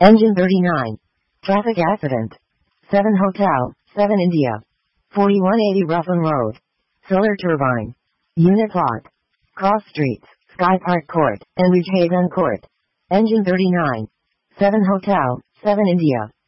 Engine 39. Traffic accident. 7 Hotel, 7 India. 4180 Ruffin Road. Solar turbine. Unit lot. Cross streets, Sky Park Court, and Ridge Haven Court. Engine 39. 7 Hotel, 7 India.